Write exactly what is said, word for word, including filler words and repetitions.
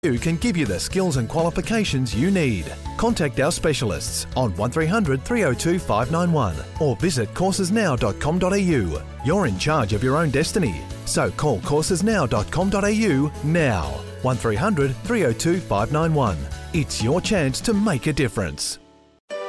You can give you the skills and qualifications you need. Contact our specialists on one three hundred three oh two five nine one or visit courses now dot com dot a u. You're in charge of your own destiny, so call courses now dot com dot a u now. one three hundred three oh two five nine one. It's your chance to make a difference.